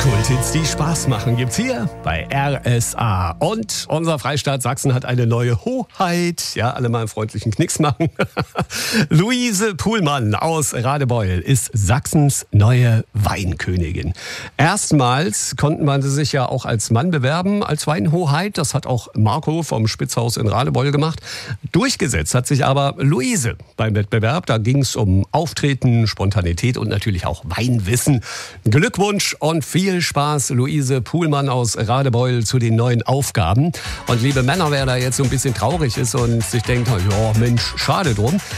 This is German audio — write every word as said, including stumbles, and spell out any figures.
Kulthits, die Spaß machen, gibt's hier bei R S A. Und unser Freistaat Sachsen hat eine neue Hoheit. Ja, alle mal einen freundlichen Knicks machen. Luise Puhlmann aus Radebeul ist Sachsens neue Weinkönigin. Erstmals konnte man sie sich ja auch als Mann bewerben, als Weinhoheit. Das hat auch Marco vom Spitzhaus in Radebeul gemacht. Durchgesetzt hat sich aber Luise beim Wettbewerb. Da ging es um Auftreten, Spontanität und natürlich auch Weinwissen. Glückwunsch und viel Spaß, Luise Puhlmann aus Radebeul, zu den neuen Aufgaben. Und liebe Männer, wer da jetzt so ein bisschen traurig ist und sich denkt, ja Mensch, schade drum.